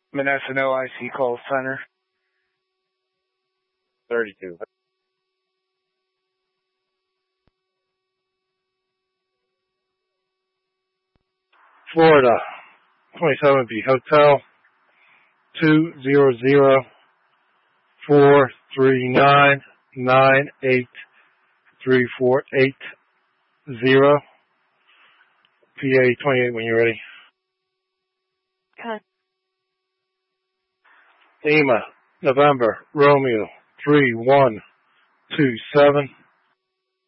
Menneson OIC call center. 32. Florida, 27B Hotel, 200-439-98348-0. PA 28 when you're ready. Okay. Lima, November, Romeo, 3127.